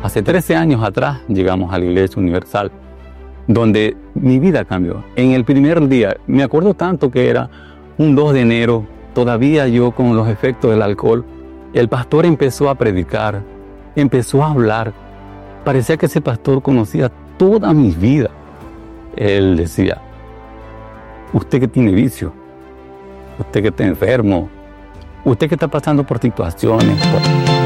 Hace 13 años atrás llegamos a la Iglesia Universal, donde mi vida cambió. En el primer día, me acuerdo tanto que era un 2 de enero, todavía yo con los efectos del alcohol, el pastor empezó a predicar, empezó a hablar. Parecía que ese pastor conocía toda mi vida. Él decía, usted que tiene vicio, usted que está enfermo, usted que está pasando por situaciones,